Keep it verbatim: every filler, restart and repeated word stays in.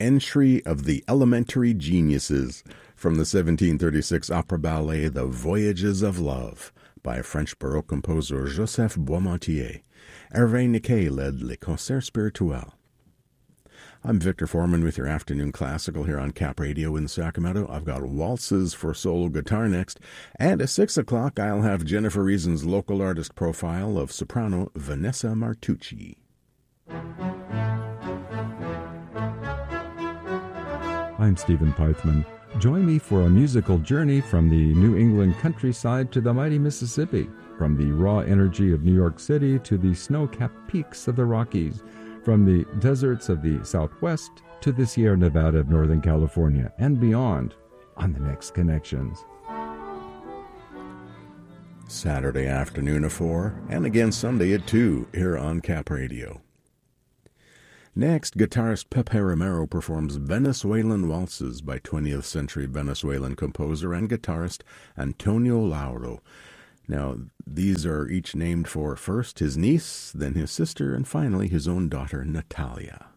entry of the Elementary Geniuses from the seventeen thirty-six opera ballet The Voyages of Love by French Baroque composer Joseph Boismontier. Hervé Niquet led Les Concerts Spirituels. I'm Victor Foreman with your afternoon classical here on Cap Radio in Sacramento. I've got waltzes for solo guitar next, and at six o'clock I'll have Jennifer Reason's local artist profile of soprano Vanessa Martucci. I'm Stephen Pythman. Join me for a musical journey from the New England countryside to the mighty Mississippi, from the raw energy of New York City to the snow-capped peaks of the Rockies, from the deserts of the Southwest to the Sierra Nevada of Northern California and beyond on the next Connections. Saturday afternoon at four, and again Sunday at two, here on Cap Radio. Next, guitarist Pepe Romero performs Venezuelan Waltzes by twentieth century Venezuelan composer and guitarist Antonio Lauro. Now, these are each named for first his niece, then his sister, and finally his own daughter, Natalia.